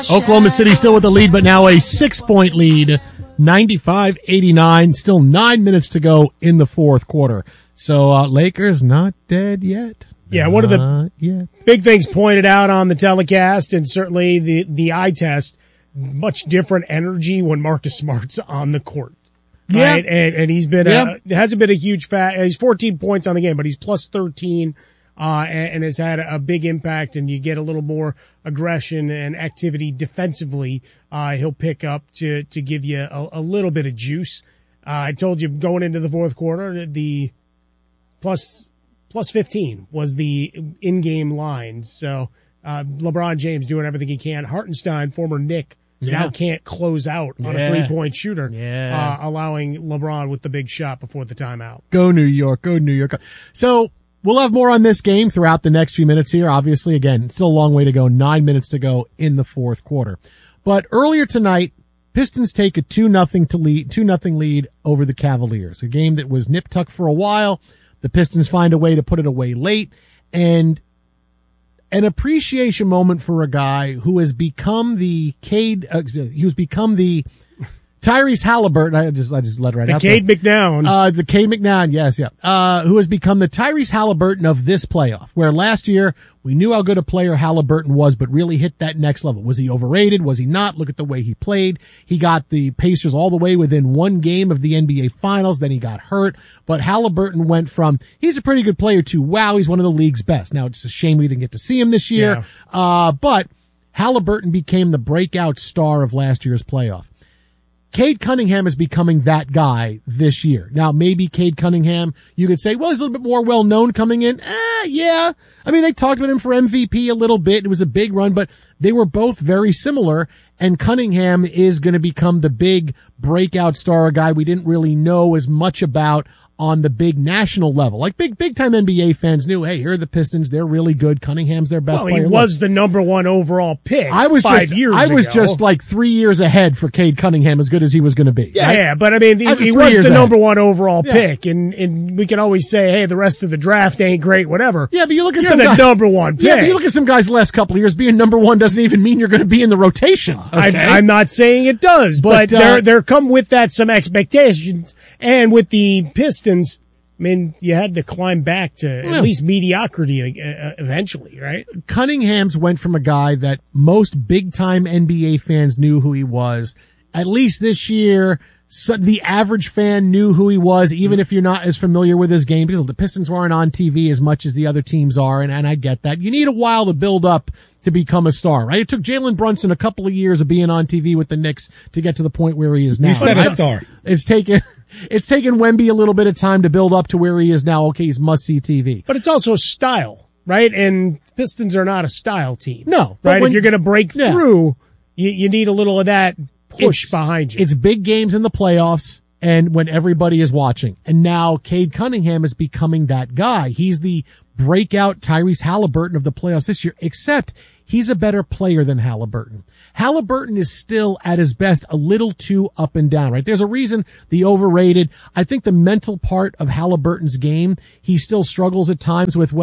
Oklahoma City still with the lead, but now a 6-point lead, 95-89. Still 9 minutes to go in the fourth quarter. So Lakers not dead yet. Yeah, one of the big things pointed out on the telecast, and certainly the eye test, much different energy when Marcus Smart's on the court. Right? Yeah. And he's been hasn't been a huge he's 14 points on the game, but he's plus 13. And has had a big impact, and you get a little more aggression and activity defensively. He'll pick up to give you a little bit of juice. I told you going into the fourth quarter, the plus 15 was the in-game line. So LeBron James doing everything he can. Hartenstein, former Knick, now can't close out on a three-point shooter, allowing LeBron with the big shot before the timeout. Go New York, go New York. So we'll have more on this game throughout the next few minutes here. Obviously, again, still a long way to go. 9 minutes to go in the fourth quarter. But earlier tonight, Pistons take a 2-0 lead over the Cavaliers. A game that was nip-tuck for a while. The Pistons find a way to put it away late. And an appreciation moment for a guy who has become the Tyrese Halliburton, I just let it right out there. The Cade McNown, yes. Who has become the Tyrese Halliburton of this playoff, where last year we knew how good a player Halliburton was, but really hit that next level. Was he overrated? Was he not? Look at the way he played. He got the Pacers all the way within one game of the NBA Finals, then he got hurt. But Halliburton went from, he's a pretty good player, to, wow, he's one of the league's best. Now, it's a shame we didn't get to see him this year. Yeah. But Halliburton became the breakout star of last year's playoff. Cade Cunningham is becoming that guy this year. Now, maybe Cade Cunningham, you could say, well, he's a little bit more well-known coming in. Yeah. I mean, they talked about him for MVP a little bit. It was a big run, but they were both very similar. And Cunningham is going to become the big breakout star, a guy we didn't really know as much about on the big national level. Like big time NBA fans knew, hey, here are the Pistons. They're really good. Cunningham's their best player. He was the number one overall pick 5 years ago. I was just like 3 years ahead for Cade Cunningham, as good as he was going to be. Yeah, right? Yeah, but I mean, he was the number one overall pick, and we can always say, hey, the rest of the draft ain't great, whatever. Yeah, but you look at the number one pick. Yeah, but you look at some guys the last couple of years, being number one doesn't even mean you're going to be in the rotation. Okay? I'm not saying it does, but there come with that some expectations, and with the Pistons, I mean, you had to climb back to at least mediocrity eventually, right? Cunningham's went from a guy that most big-time NBA fans knew who he was. At least this year, so the average fan knew who he was, even if you're not as familiar with his game, because the Pistons weren't on TV as much as the other teams are, and I get that. You need a while to build up to become a star, right? It took Jalen Brunson a couple of years of being on TV with the Knicks to get to the point where he is now. He said a star. It's taken Wemby a little bit of time to build up to where he is now. Okay, he's must-see TV. But it's also style, right? And Pistons are not a style team. No. Right? If you're going to break through, you need a little of that push behind you. It's big games in the playoffs and when everybody is watching. And now Cade Cunningham is becoming that guy. He's the breakout Tyrese Halliburton of the playoffs this year, except he's a better player than Halliburton. Halliburton is still at his best a little too up and down, right? There's a reason the overrated. I think the mental part of Halliburton's game, he still struggles at times with,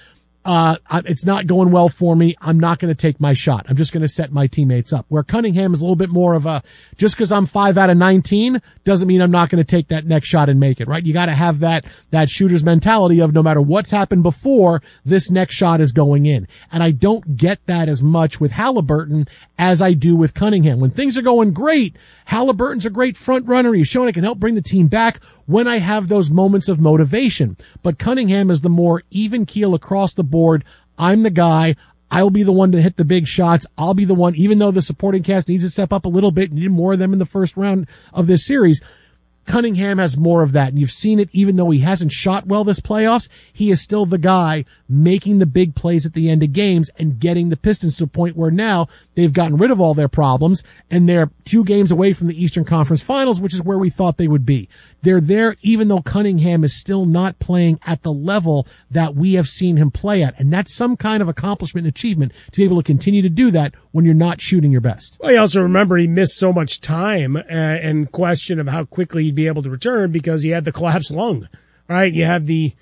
it's not going well for me. I'm not going to take my shot. I'm just going to set my teammates up. Where Cunningham is a little bit more of a, just because I'm 5 out of 19 doesn't mean I'm not going to take that next shot and make it, right? You got to have that shooter's mentality of no matter what's happened before, this next shot is going in. And I don't get that as much with Halliburton as I do with Cunningham. When things are going great, Halliburton's a great front runner. He's shown I can help bring the team back when I have those moments of motivation. But Cunningham is the more even keel across the board. I'm the guy. I'll be the one to hit the big shots. I'll be the one, even though the supporting cast needs to step up a little bit, need more of them in the first round of this series. Cunningham has more of that, and you've seen it. Even though he hasn't shot well this playoffs, he is still the guy making the big plays at the end of games and getting the Pistons to a point where now they've gotten rid of all their problems, and they're 2 games away from the Eastern Conference Finals, which is where we thought they would be. They're there even though Cunningham is still not playing at the level that we have seen him play at, and that's some kind of accomplishment and achievement to be able to continue to do that when you're not shooting your best. Well, you also remember he missed so much time and question of how quickly he'd be able to return because he had the collapsed lung, right? You have the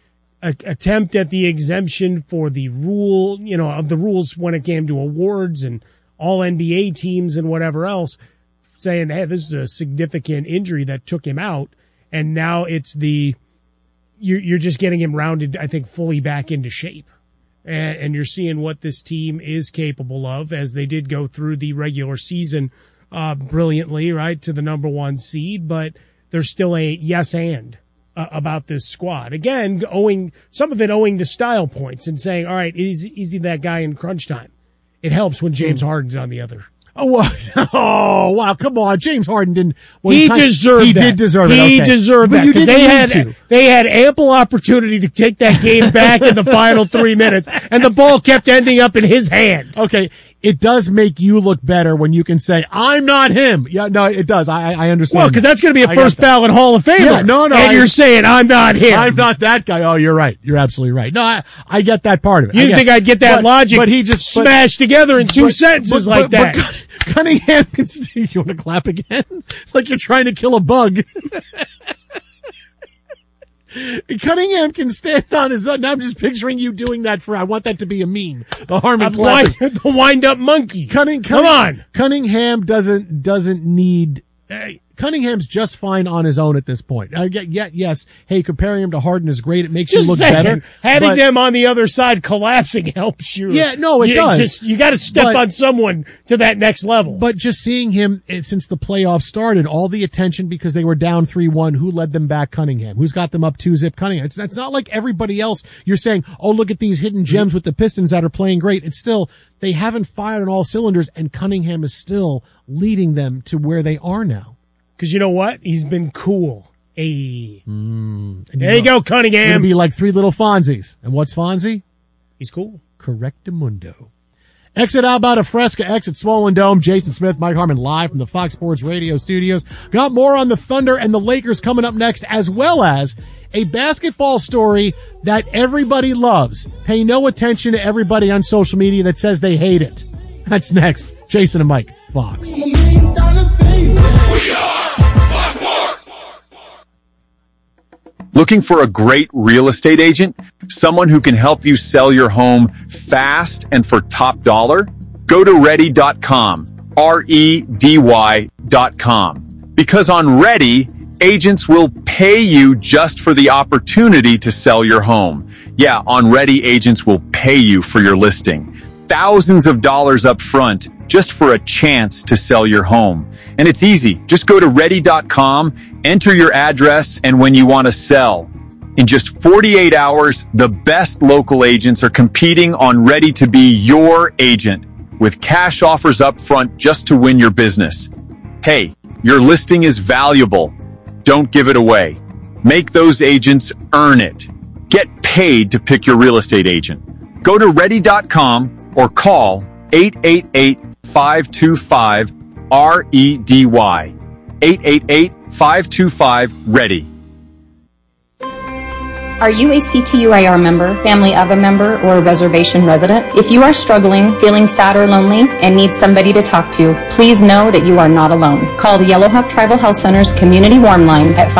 attempt at the exemption for the rule, of the rules when it came to awards and all NBA teams and whatever else, saying, hey, this is a significant injury that took him out. And now it's you're just getting him rounded, I think, fully back into shape. And you're seeing what this team is capable of, as they did go through the regular season brilliantly, right, to the number 1 seed. But there's still a yes and about this squad. Again, some of it owing to style points and saying, all right, is he that guy in crunch time? It helps when James Harden's on the other. Oh, wow. Come on. James Harden didn't. Well, he deserved He that. did deserve it. He deserved that because they had to. ample opportunity to take that game back in the final 3 minutes, and the ball kept ending up in his hand. Okay. It does make you look better when you can say, I'm not him. Yeah, no, it does. I understand. Well, because that's going to be a first ballot Hall of Famer. Yeah, no. And you're saying, I'm not him. I'm not that guy. Oh, you're right. You're absolutely right. No, I get that part of it. You didn't think I'd get that logic but he just smashed together in 2 sentences like that. But Cunningham can you want to clap again? It's like you're trying to kill a bug. Cunningham can stand on his own. Now I'm just picturing you doing that I want that to be a meme. The Harmon clapping. The wind-up monkey. Come on. Cunningham doesn't need. Cunningham's just fine on his own at this point. Yes. Hey, comparing him to Harden is great. It makes you look better. Having them on the other side collapsing helps you. Yeah, no, it does. You got to step on someone to that next level. But just seeing him since the playoffs started, all the attention because they were down 3-1. Who led them back? Cunningham. Who's got them up 2-zip? Cunningham. It's not like everybody else. You're saying, oh, look at these hidden gems with the Pistons that are playing great. It's still, they haven't fired on all cylinders, and Cunningham is still leading them to where they are now. Because you know what? He's been cool. Hey. There you go, Cunningham. It's going to be like 3 little Fonzies. And what's Fonzie? He's cool. Correctamundo. Exit Alberta Fresca, exit Swollen Dome. Jason Smith, Mike Harmon live from the Fox Sports Radio studios. Got more on the Thunder and the Lakers coming up next, as well as a basketball story that everybody loves. Pay no attention to everybody on social media that says they hate it. That's next. Jason and Mike, Fox. Looking for a great real estate agent? Someone who can help you sell your home fast and for top dollar? Go to ready.com, REDY.com. Because on Ready, agents will pay you just for the opportunity to sell your home. Yeah, on Ready, agents will pay you for your listing. Thousands of dollars up front just for a chance to sell your home. And it's easy. Just go to ready.com, enter your address, and when you want to sell. In just 48 hours, the best local agents are competing on Ready to be your agent with cash offers up front just to win your business. Hey, your listing is valuable. Don't give it away. Make those agents earn it. Get paid to pick your real estate agent. Go to ready.com or call 888-525-REDY. 888-525-READY. Are you a CTUIR member, family of a member, or a reservation resident? If you are struggling, feeling sad or lonely, and need somebody to talk to, please know that you are not alone. Call the Yellowhook Tribal Health Center's Community Warm Line at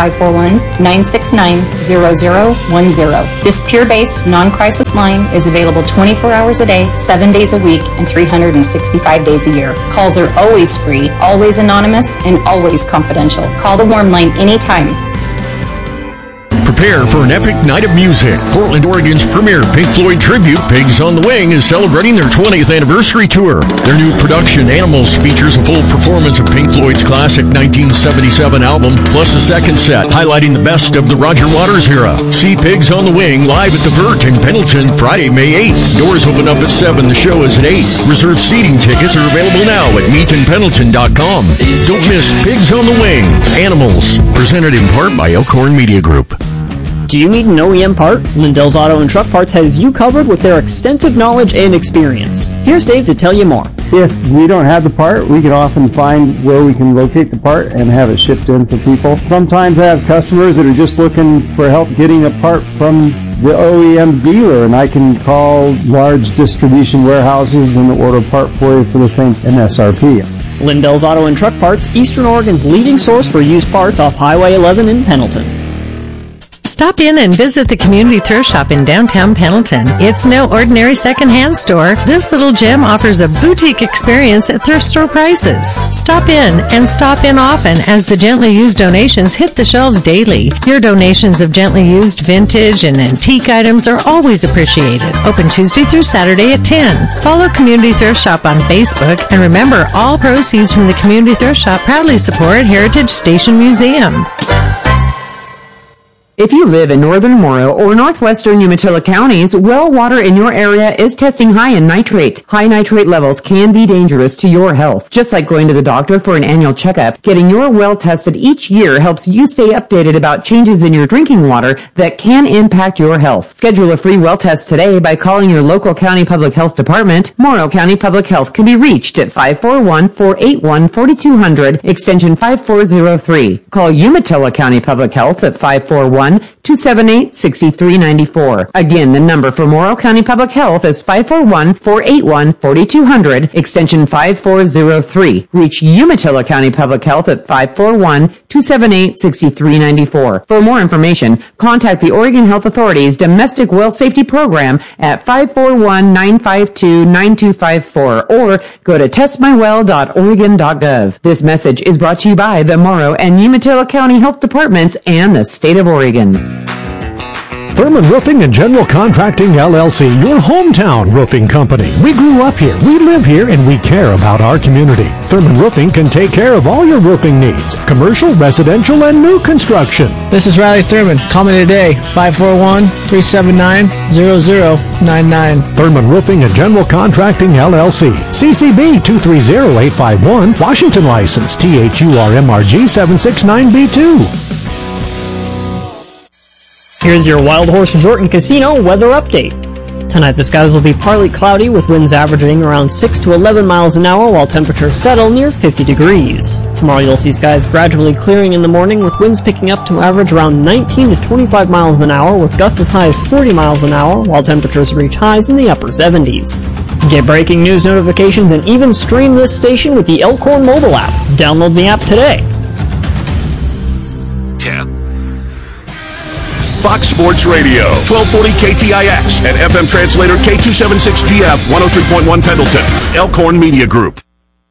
541-969-0010. This peer-based, non-crisis line is available 24 hours a day, 7 days a week, and 365 days a year. Calls are always free, always anonymous, and always confidential. Call the Warm Line anytime. Prepare for an epic night of music. Portland, Oregon's premier Pink Floyd tribute, Pigs on the Wing, is celebrating their 20th anniversary tour. Their new production, Animals, features a full performance of Pink Floyd's classic 1977 album, plus a second set highlighting the best of the Roger Waters era. See Pigs on the Wing live at the Vert in Pendleton Friday, May 8th. Doors open up at 7. The show is at 8. Reserved seating tickets are available now at meetinpendleton.com. Don't miss Pigs on the Wing, Animals, presented in part by Elkhorn Media Group. Do you need an OEM part? Lindell's Auto and Truck Parts has you covered with their extensive knowledge and experience. Here's Dave to tell you more. If we don't have the part, we can often find where we can locate the part and have it shipped in for people. Sometimes I have customers that are just looking for help getting a part from the OEM dealer, and I can call large distribution warehouses and order a part for you for the same MSRP. Lindell's Auto and Truck Parts, Eastern Oregon's leading source for used parts off Highway 11 in Pendleton. Stop in and visit the Community Thrift Shop in downtown Pendleton. It's no ordinary secondhand store. This little gem offers a boutique experience at thrift store prices. Stop in and stop in often as the gently used donations hit the shelves daily. Your donations of gently used vintage and antique items are always appreciated. Open Tuesday through Saturday at 10. Follow Community Thrift Shop on Facebook, and remember, all proceeds from the Community Thrift Shop proudly support Heritage Station Museum. If you live in northern Morrow or northwestern Umatilla counties, well water in your area is testing high in nitrate. High nitrate levels can be dangerous to your health. Just like going to the doctor for an annual checkup, getting your well tested each year helps you stay updated about changes in your drinking water that can impact your health. Schedule a free well test today by calling your local county public health department. Morrow County Public Health can be reached at 541-481-4200, extension 5403. Call Umatilla County Public Health at 541-278-6394. Again, the number for Morrow County Public Health is 541-481-4200, extension 5403. Reach Umatilla County Public Health at 541-278-6394. For more information, contact the Oregon Health Authority's Domestic Well Safety Program at 541-952-9254 or go to testmywell.oregon.gov. This message is brought to you by the Morrow and Umatilla County Health Departments and the State of Oregon. Thurman Roofing and General Contracting, LLC, your hometown roofing company. We grew up here, we live here, and we care about our community. Thurman Roofing can take care of all your roofing needs, commercial, residential, and new construction. This is Riley Thurman. Call me today, 541-379-0099. Thurman Roofing and General Contracting, LLC, CCB 230851, Washington license, THURMRG 769B2. Here's your Wild Horse Resort and Casino weather update. Tonight the skies will be partly cloudy with winds averaging around 6 to 11 miles an hour while temperatures settle near 50 degrees. Tomorrow you'll see skies gradually clearing in the morning with winds picking up to average around 19 to 25 miles an hour with gusts as high as 40 miles an hour while temperatures reach highs in the upper 70s. Get breaking news notifications and even stream this station with the Elkhorn mobile app. Download the app today. 10. Fox Sports Radio, 1240 KTIX, and FM translator K276GF, 103.1 Pendleton, Elkhorn Media Group.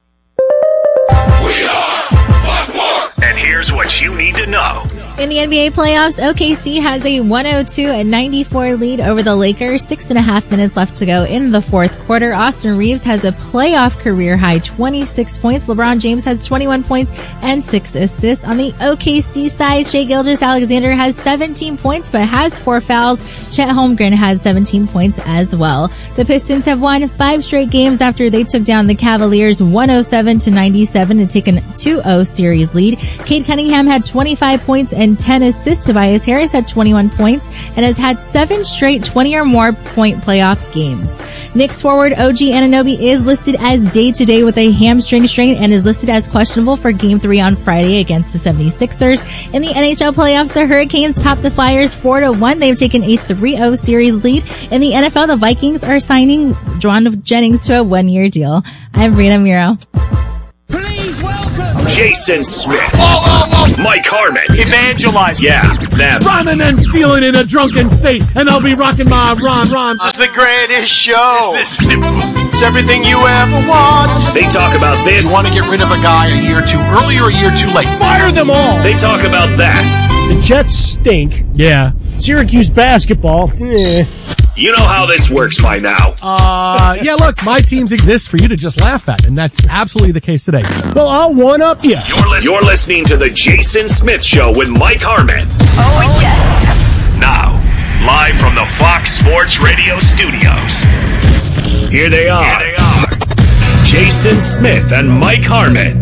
We are Fox Sports! And here's what you need to know. In the NBA playoffs, OKC has a 102-94 lead over the Lakers. 6.5 minutes left to go in the fourth quarter. Austin Reeves has a playoff career-high 26 points. LeBron James has 21 points and 6 assists. On the OKC side, Shai Gilgeous-Alexander has 17 points but has 4 fouls. Chet Holmgren has 17 points as well. The Pistons have won 5 straight games after they took down the Cavaliers 107-97 to take a 2-0 series lead. Cade Cunningham had 25 points and 10 assists. Tobias Harris had 21 points and has had 7 straight 20 or more point playoff games. Knicks forward OG Anunoby is listed as day-to-day with a hamstring strain and is listed as questionable for Game 3 on Friday against the 76ers. In the NHL playoffs, the Hurricanes topped the Flyers 4-1. They've taken a 3-0 series lead. In the NFL, the Vikings are signing John Jennings to a 1-year deal. I'm Rena Miro. Please welcome Jason Smith. Mike Harmon. Evangelize. Yeah, them. Rhyming and stealing in a drunken state, and I'll be rocking my rhymes. This is the greatest show. It's everything you ever want. They talk about this. You want to get rid of a guy a year too early or a year too late? Fire them all. They talk about that. The Jets stink. Yeah. Syracuse basketball. You know how this works by now. Yeah, look, my teams exist for you to just laugh at, and that's absolutely the case today. Well, I'll one-up you. You're listening to The Jason Smith Show with Mike Harmon. Oh, yes. Now, live from the Fox Sports Radio studios. Here they are. Jason Smith and Mike Harmon.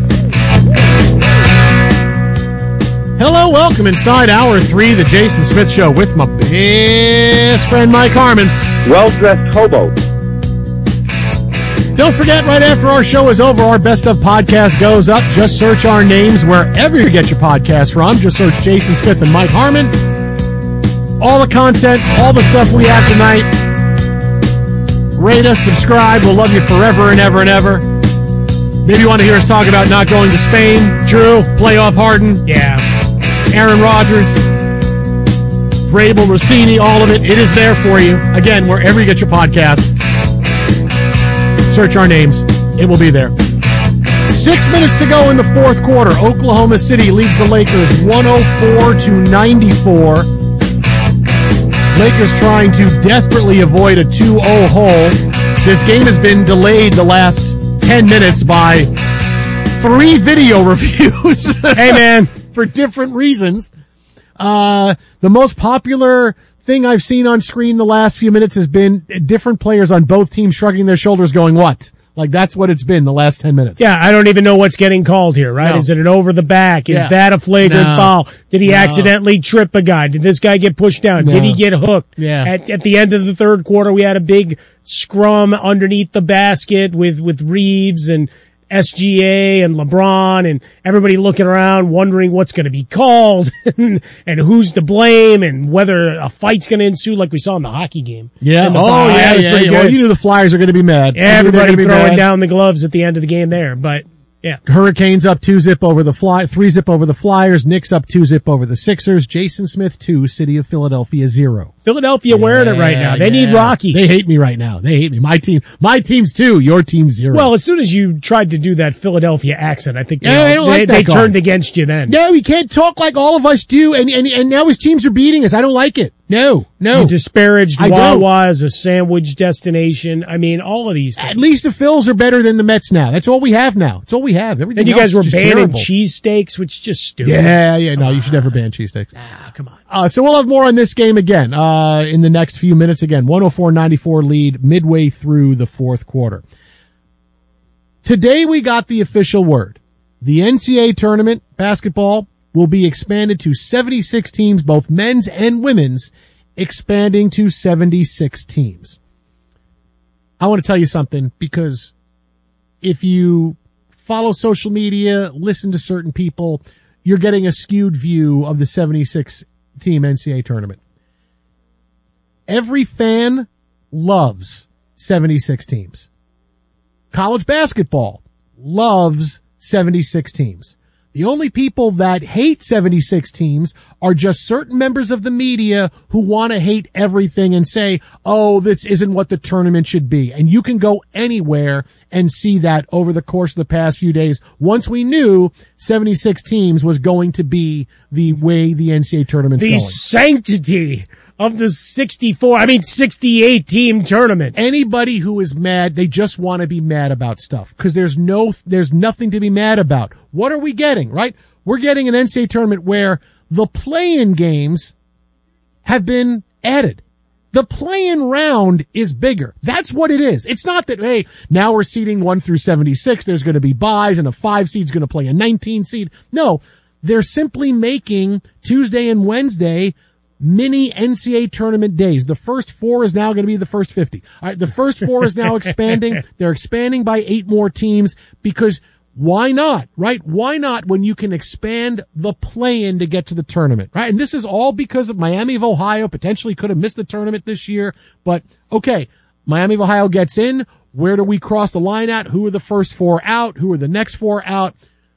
Hello, welcome inside Hour 3, The Jason Smith Show, with my best friend Mike Harmon. Well-dressed hobo. Don't forget, right after our show is over, our Best of podcast goes up. Just search our names wherever you get your podcast from. Just search Jason Smith and Mike Harmon. All the content, all the stuff we have tonight. Rate us, subscribe. We'll love you forever and ever and ever. Maybe you want to hear us talk about not going to Spain. Drew, playoff Harden. Yeah. Aaron Rodgers. Vrabel, Rossini, all of it. It is there for you. Again, wherever you get your podcasts, search our names. It will be there. 6 minutes to go in the fourth quarter. Oklahoma City leads the Lakers 104-94. Lakers trying to desperately avoid a 2-0 hole. This game has been delayed the last 10 minutes by 3 video reviews. Hey, man. For different reasons. The most popular thing I've seen on screen the last few minutes has been different players on both teams shrugging their shoulders going, what? Like, that's what it's been the last 10 minutes. Yeah, I don't even know what's getting called here, right? No. Is it an over the back? Is Yeah. that a flagrant No. foul? Did he No. accidentally trip a guy? Did this guy get pushed down? No. Did he get hooked? Yeah. At the end of the third quarter, we had a big scrum underneath the basket with Reeves and SGA and LeBron and everybody looking around wondering what's going to be called and who's to blame and whether a fight's going to ensue like we saw in the hockey game. Yeah. In the Oh, bye. yeah. That was pretty Well, good. you knew the Flyers are going to be mad. You knew they were Everybody gonna be throwing mad. down the gloves at the end of the game there, but yeah. Hurricanes up 2-zip over the 3-zip over the Flyers. Knicks up 2-zip over the Sixers. Jason Smith 2, City of Philadelphia 0. Philadelphia wearing it right now. They need Rocky. They hate me right now. They hate me. My team's 2, your team's 0. Well, as soon as you tried to do that Philadelphia accent, I think I don't like that they guy. turned against you then. No, he can't talk like all of us do, and now his teams are beating us. I don't like it. No. You disparaged I don't. Wawa as a sandwich destination. I mean, all of these things. At least the Phils are better than the Mets now. That's all we have now. That's all we have. Everything And you else guys were is just banning terrible. cheesesteaks, which is just stupid. Yeah. No, you should never ban cheesesteaks. Come on. So we'll have more on this game again, in the next few minutes again. 104-94 lead midway through the fourth quarter. Today we got the official word. The NCAA tournament basketball will be expanded to 76 teams, both men's and women's, expanding to 76 teams. I want to tell you something, because if you follow social media, listen to certain people, you're getting a skewed view of the 76 team NCAA tournament. Every fan loves 76 teams. College basketball loves 76 teams. The only people that hate 76 teams are just certain members of the media who want to hate everything and say, oh, this isn't what the tournament should be. And you can go anywhere and see that over the course of the past few days. Once we knew 76 teams was going to be the way the NCAA tournament's The going. sanctity of the 68 team tournament. Anybody who is mad, they just want to be mad about stuff, because there's nothing to be mad about. What are we getting, right? We're getting an NCAA tournament where the play-in games have been added. The play-in round is bigger. That's what it is. It's not that, hey, now we're seeding 1 through 76. There's going to be buys and a 5 seed's going to play a 19 seed. No, they're simply making Tuesday and Wednesday mini NCAA tournament days. The first 4 is now going to be the first 50. All right, the first 4 is now expanding. They're expanding by 8 more teams, because why not, right? Why not when you can expand the play-in to get to the tournament, right? And this is all because of Miami of Ohio potentially could have missed the tournament this year. But okay, Miami of Ohio gets in. Where do we cross the line at? Who are the first 4 out? Who are the next 4 out?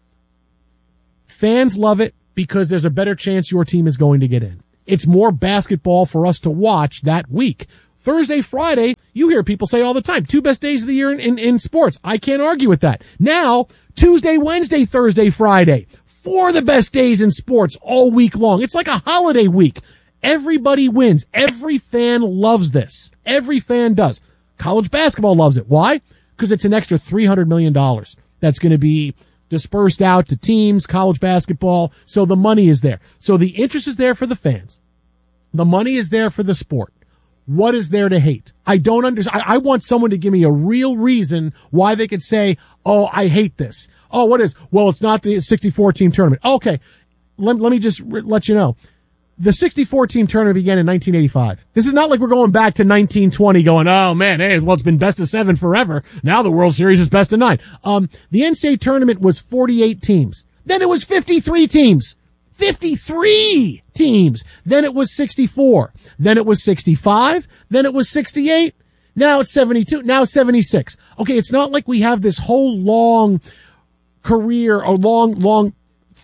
Fans love it because there's a better chance your team is going to get in. It's more basketball for us to watch that week. Thursday, Friday, you hear people say all the time, 2 best days of the year in sports. I can't argue with that. Now, Tuesday, Wednesday, Thursday, Friday, 4 the best days in sports all week long. It's like a holiday week. Everybody wins. Every fan loves this. Every fan does. College basketball loves it. Why? Because it's an extra $300 million that's going to be dispersed out to teams, college basketball. So the money is there. So the interest is there for the fans. The money is there for the sport. What is there to hate? I don't understand. I want someone to give me a real reason why they could say, oh, I hate this. Oh, what is? Well, it's not the 64 team tournament. Okay. Let me just let you know. The 64 team tournament began in 1985. This is not like we're going back to 1920 going, oh man, hey, well, it's been best of 7 forever. Now the World Series is best of 9. The NCAA tournament was 48 teams. Then it was 53 teams. 53 teams. Then it was 64. Then it was 65. Then it was 68. Now it's 72. Now it's 76. Okay, it's not like we have this whole long career or long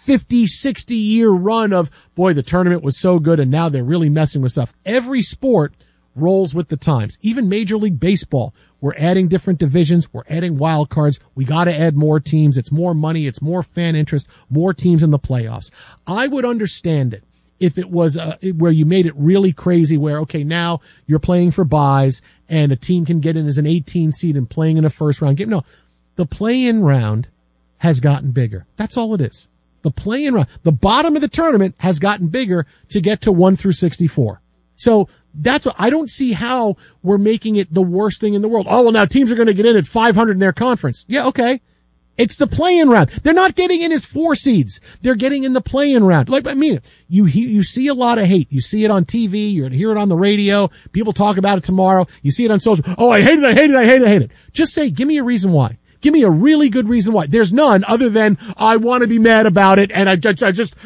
50, 60-year run of, boy, the tournament was so good and now they're really messing with stuff. Every sport rolls with the times. Even Major League Baseball, we're adding different divisions. We're adding wild cards. We got to add more teams. It's more money. It's more fan interest, more teams in the playoffs. I would understand it if it was where you made it really crazy where, okay, now you're playing for buys and a team can get in as an 18 seed and playing in a first round game. No, the play-in round has gotten bigger. That's all it is. The play-in round, the bottom of the tournament has gotten bigger to get to 1 through 64. So that's what I don't see how we're making it the worst thing in the world. Oh, well, now teams are going to get in at 500 in their conference. Yeah, okay. It's the play-in round. They're not getting in as 4 seeds. They're getting in the play-in round. Like, I mean, you see a lot of hate. You see it on TV. You hear it on the radio. People talk about it tomorrow. You see it on social. Oh, I hate it. Just say, give me a reason why. Give me a really good reason why. There's none other than I want to be mad about it and I think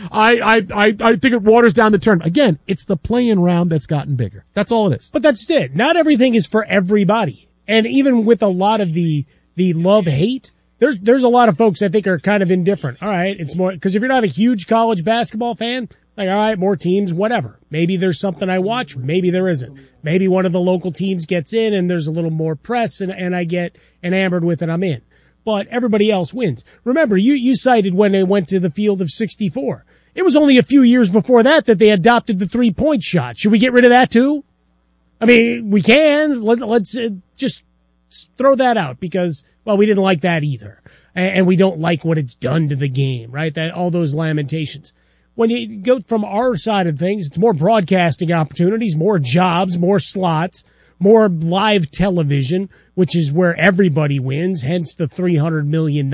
it waters down the tournament. Again, it's the play-in round that's gotten bigger. That's all it is. But that's it. Not everything is for everybody. And even with a lot of the love-hate, there's a lot of folks I think are kind of indifferent. All right, it's more, because if you're not a huge college basketball fan, it's like, all right, more teams, whatever. Maybe there's something I watch, maybe there isn't. Maybe one of the local teams gets in and there's a little more press and I get enamored with it, I'm in. But everybody else wins. Remember, you cited when they went to the field of 64. It was only a few years before that they adopted the 3-point shot. Should we get rid of that too? I mean, we can. Let's just throw that out because, well, we didn't like that either. And we don't like what it's done to the game, right? That all those lamentations. When you go from our side of things, it's more broadcasting opportunities, more jobs, more slots, more live television, which is where everybody wins, hence the $300 million.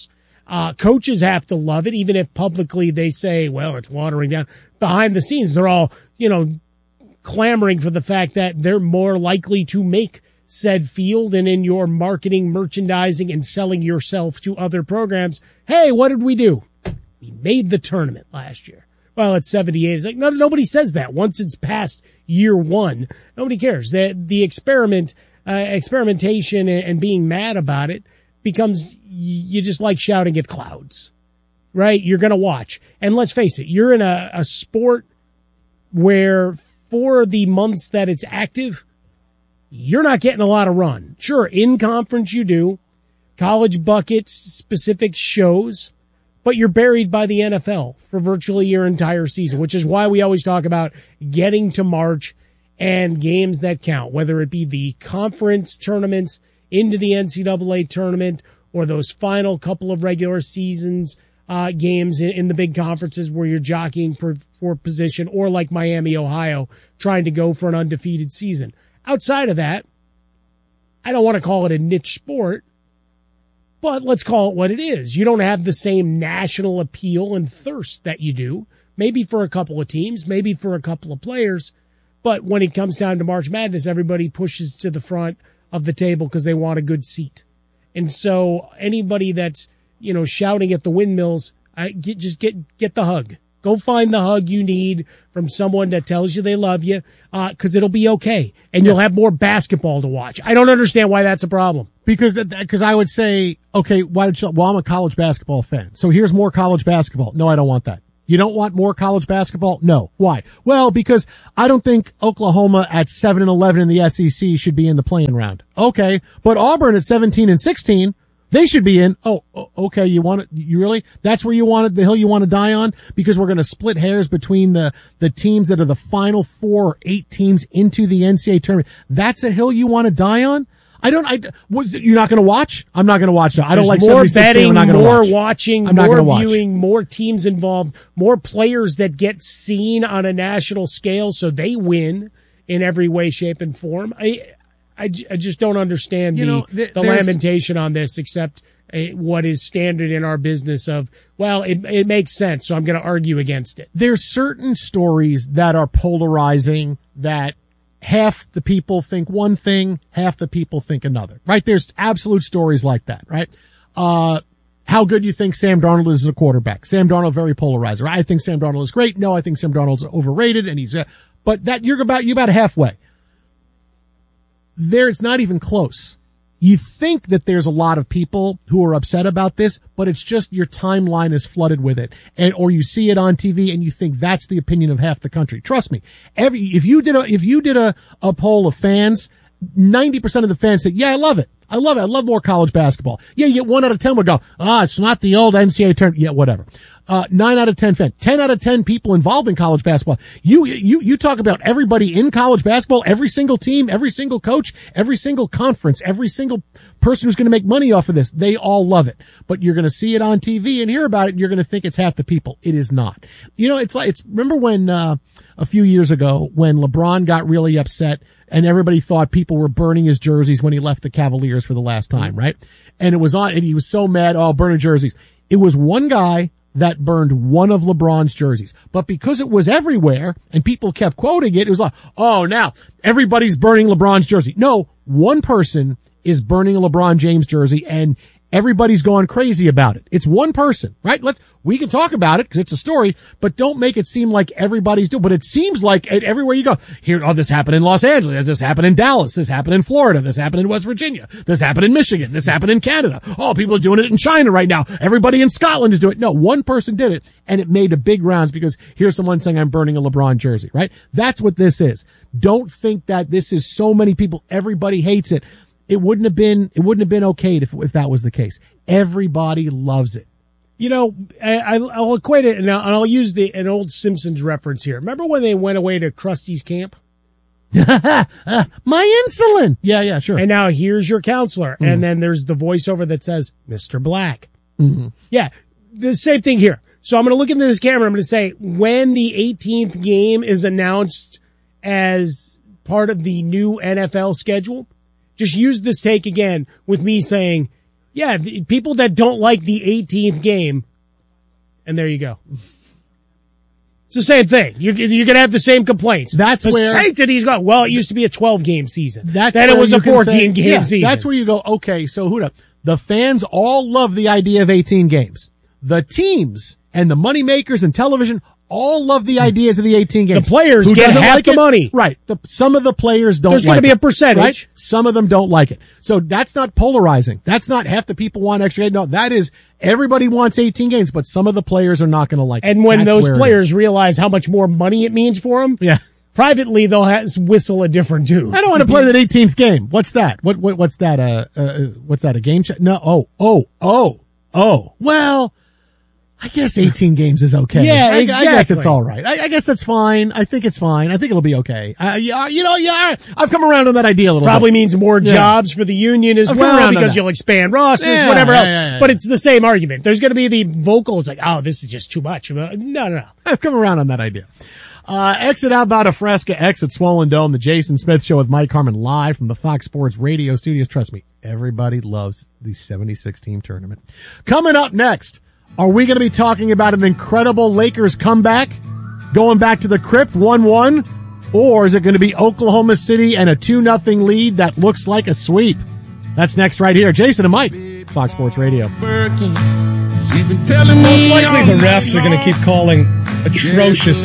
Coaches have to love it, even if publicly they say, well, it's watering down. Behind the scenes, they're all, clamoring for the fact that they're more likely to make said field, and in your marketing, merchandising, and selling yourself to other programs, hey, what did we do? We made the tournament last year. Well, it's 78. It's like, no, nobody says that. Once it's past year one, nobody cares. The experimentation and being mad about it becomes, you just like shouting at clouds, right? You're going to watch. And let's face it, you're in a sport where for the months that it's active, you're not getting a lot of run. Sure, in conference you do. College buckets, specific shows. But you're buried by the NFL for virtually your entire season, which is why we always talk about getting to March and games that count, whether it be the conference tournaments into the NCAA tournament or those final couple of regular seasons games in the big conferences where you're jockeying for position, or like Miami, Ohio, trying to go for an undefeated season. Outside of that, I don't want to call it a niche sport, but let's call it what it is. You don't have the same national appeal and thirst that you do, maybe for a couple of teams, maybe for a couple of players. But when it comes down to March Madness, everybody pushes to the front of the table because they want a good seat. And so anybody that's, shouting at the windmills, just get the hug. Go find the hug you need from someone that tells you they love you, because it'll be okay. And you'll have more basketball to watch. I don't understand why that's a problem. Because I would say, okay, I'm a college basketball fan. So here's more college basketball. No, I don't want that. You don't want more college basketball? No. Why? Well, because I don't think Oklahoma at 7-11 in the SEC should be in the play-in round. Okay. But Auburn at 17-16, they should be in. Oh, okay. You really? That's where you wanted the hill you want to die on? Because we're going to split hairs between the teams that are the final 4 or 8 teams into the NCAA tournament. That's a hill you want to die on? You're not going to watch? I'm not going to watch. I don't like more betting, more watching, more viewing, more teams involved, more players that get seen on a national scale, so they win in every way, shape, and form. I just don't understand the lamentation on this, except what is standard in our business of, well, it makes sense, so I'm going to argue against it. There's certain stories that are polarizing that half the people think one thing, half the people think another, right? There's absolute stories like that, right? How good you think Sam Darnold is as a quarterback. Sam Darnold, very polarizer. I think Sam Darnold is great. No, I think Sam Darnold's overrated, and but that you're about halfway. It's not even close. You think that there's a lot of people who are upset about this, but it's just your timeline is flooded with it. Or you see it on TV and you think that's the opinion of half the country. Trust me. If you did a poll of fans, 90% of the fans say, yeah, I love it. I love it. I love more college basketball. Yeah, you get 1 out of 10 would go, it's not the old NCAA tournament. Yeah, whatever. 9 out of 10 fans. 10 out of 10 people involved in college basketball. You talk about everybody in college basketball, every single team, every single coach, every single conference, every single person who's going to make money off of this. They all love it. But you're going to see it on TV and hear about it and you're going to think it's half the people. It is not. Remember when, a few years ago when LeBron got really upset and everybody thought people were burning his jerseys when he left the Cavaliers for the last time, right? And and he was so mad, burning jerseys. It was one guy that burned one of LeBron's jerseys. But because it was everywhere and people kept quoting it, it was like, now everybody's burning LeBron's jersey. No, one person is burning a LeBron James jersey and everybody's gone crazy about it. It's one person, right? We can talk about it because it's a story, but don't make it seem like everybody's doing. But it seems like everywhere you go, this happened in Los Angeles, this happened in Dallas, this happened in Florida, this happened in West Virginia, this happened in Michigan, this happened in Canada. People are doing it in China right now. Everybody in Scotland is doing it. No, one person did it, and it made a big rounds because here's someone saying I'm burning a LeBron jersey, right? That's what this is. Don't think that this is so many people, everybody hates it. It wouldn't have been okay if that was the case. Everybody loves it. I'll equate it, and I'll use an old Simpsons reference here. Remember when they went away to Krusty's camp? My insulin. Yeah, sure. And now here's your counselor. Mm-hmm. And then there's the voiceover that says, Mr. Black. Mm-hmm. Yeah, the same thing here. So I'm going to look into this camera. I'm going to say, when the 18th game is announced as part of the new NFL schedule, just use this take again with me saying, yeah, the people that don't like the 18th game, and there you go. It's the same thing. You're going to have the same complaints. That's where sanctity's gone. Well, it used to be a 12-game season. Then it was a 14-game season. That's where you go, okay, so the fans all love the idea of 18 games. The teams and the moneymakers and television all love the ideas of the 18 games. The players get half the money. Right. Some of the players don't like it. There's going to be a percentage. Right? Some of them don't like it. So that's not polarizing. That's not half the people want extra. No, that is everybody wants 18 games, but some of the players are not going to like it. And when those players realize how much more money it means for them, yeah, privately they'll whistle a different tune. I don't want to play that 18th game. What's that? What's that? What's that? A game check? No. Oh. Well, I guess 18 games is okay. Yeah, exactly. I guess it's all right. I guess it's fine. I think it's fine. I think it'll be okay. I've come around on that idea a little Probably bit. means more jobs for the union as well because you'll expand rosters, whatever else. But it's the same argument. There's going to be the vocal. It's like, this is just too much. No. I've come around on that idea. Exit Outbound of Fresca, exit Swollen Dome, the Jason Smith Show with Mike Harmon live from the Fox Sports Radio studios. Trust me, everybody loves the 76-team tournament. Coming up next, are we going to be talking about an incredible Lakers comeback, going back to the crypt 1-1, or is it going to be Oklahoma City and a 2-0 lead that looks like a sweep? That's next right here. Jason and Mike, Fox Sports Radio. Most likely the refs are going to keep calling atrocious